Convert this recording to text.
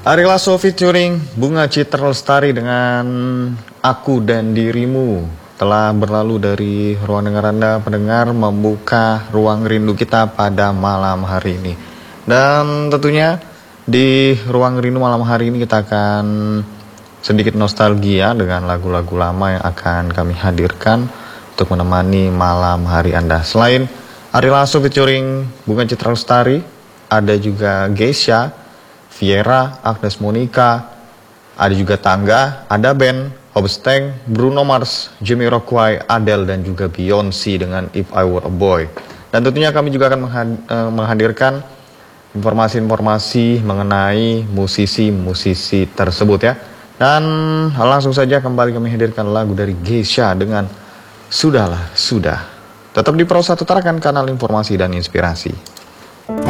Ari Lasso featuring Bunga Citra Lestari dengan Aku dan Dirimu telah berlalu dari ruang dengar Anda pendengar, membuka ruang rindu kita pada malam hari ini. Dan tentunya di ruang rindu malam hari ini kita akan sedikit nostalgia dengan lagu-lagu lama yang akan kami hadirkan untuk menemani malam hari Anda. Selain Ari Lasso featuring Bunga Citra Lestari, ada juga Geisha, Viera, Agnes Monica, ada juga Tangga, ada band, Hobstang, Bruno Mars, Jamiroquai, Adele, dan juga Beyonce dengan If I Were a Boy. Dan tentunya kami juga akan menghadirkan informasi-informasi mengenai musisi-musisi tersebut ya. Dan langsung saja kembali kami hadirkan lagu dari Geisha dengan Sudahlah Sudah. Tetap di Pro 1 Tarakan, kanal informasi dan inspirasi.